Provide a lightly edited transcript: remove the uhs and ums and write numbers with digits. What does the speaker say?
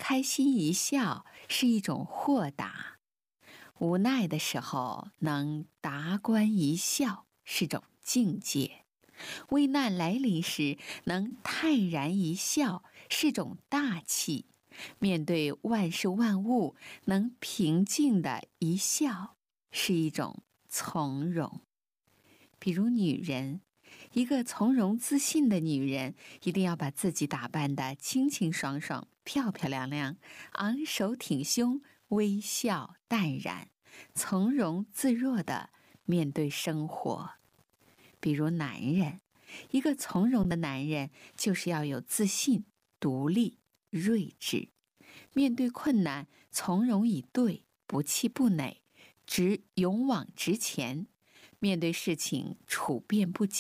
开心一笑是一种豁达；无奈的时候能达观一笑是种境界；危难来临时能泰然一笑是种大气；面对万事万物能平静的一笑是一种从容。比如女人，一个从容自信的女人，一定要把自己打扮得清清爽爽、漂漂亮亮，昂首挺胸，微笑淡然，从容自若地面对生活。比如男人，一个从容的男人，就是要有自信、独立、睿智，面对困难从容以对，不气不馁，勇往直前，面对事情处变不惊。